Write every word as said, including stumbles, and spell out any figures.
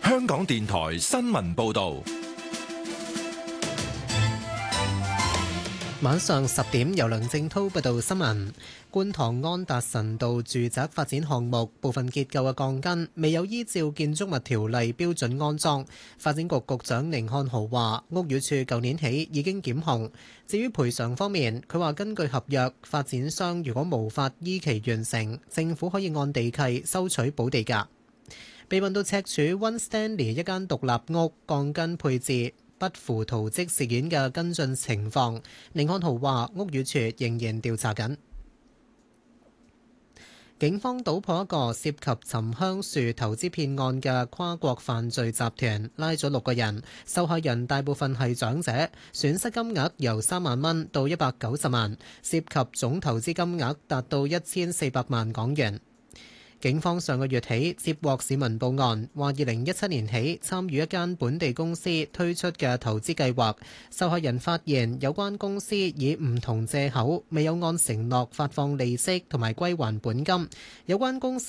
香港電台新聞報道。 晚上十點，由梁正滔報道新聞。觀塘安達臣道住宅發展項目部分結構嘅鋼筋未有依照建築物條例標準安裝。發展局局長寧漢豪話，屋宇署舊年起已經檢控。至於賠償方面，佢話根據合約，發展商如果無法依期完成，政府可以按地契收取補地價。被問到赤柱 One Stanley 一間獨立屋鋼筋配置不符圖則事件嘅跟進情況，寧漢豪話屋宇署仍然調查緊。警方搗破一個涉及沉香樹投資騙案嘅跨國犯罪集團，拉咗六個人，受害人大部分係長者，損失金額由三萬蚊到一百九十萬，涉及總投資金額達到一千四百萬港元。警方上個月起接獲市民報案，話二零一七年起參與一間本地公司推出嘅投資計劃，受害人發現有關公司以唔同藉口未有按承諾發放利息同埋歸還本金，有關公司